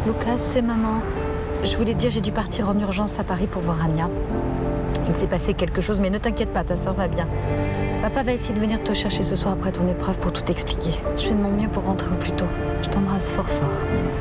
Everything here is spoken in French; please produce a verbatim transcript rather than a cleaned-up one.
Lucas, c'est maman. Je voulais te dire, j'ai dû partir en urgence à Paris pour voir Anya. Il s'est passé quelque chose, mais ne t'inquiète pas, ta soeur va bien. Papa va essayer de venir te chercher ce soir après ton épreuve pour tout expliquer. Je fais de mon mieux pour rentrer au plus tôt. Je t'embrasse fort fort.